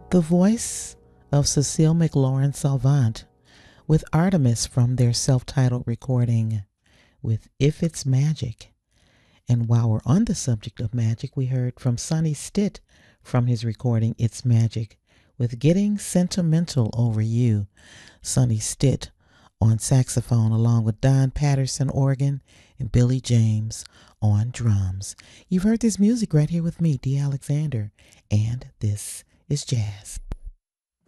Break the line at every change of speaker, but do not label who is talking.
The voice of Cecile McLaurin Salvant with Artemis from their self-titled recording with If It's Magic. And while we're on the subject of magic, we heard from Sonny Stitt from his recording It's Magic with Getting Sentimental Over You. Sonny Stitt on saxophone along with Don Patterson organ and Billy James on drums. You've heard this music right here with me, Dee Alexander, and this is jazz.